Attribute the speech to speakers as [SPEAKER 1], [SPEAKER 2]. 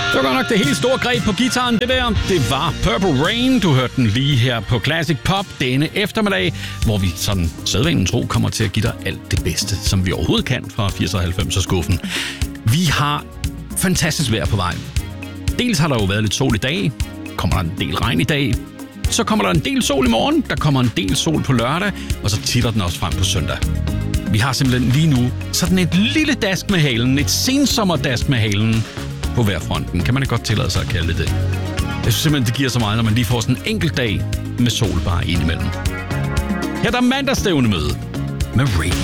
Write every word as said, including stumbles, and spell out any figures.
[SPEAKER 1] Det var godt nok det helt store greb på gitaren, det der. Det var Purple Rain. Du hørte den lige her på Classic Pop denne eftermiddag, hvor vi sådan sædvanen tro kommer til at give dig alt det bedste, som vi overhovedet kan fra firs og halvfems skuffen. Vi har fantastisk vejr på vej. Dels har der jo været lidt sol i dag, kommer der en del regn i dag, så kommer der en del sol i morgen, der kommer en del sol på lørdag, og så titter den også frem på søndag. Vi har simpelthen lige nu sådan et lille dask med halen, et sensommerdask med halen på vejrfronten. Kan man ikke godt tillade sig at kalde det det? Jeg synes simpelthen, det giver så meget, når man lige får sådan en enkelt dag med sol bare indimellem. Her er der mandagsstævnemøde med Rain.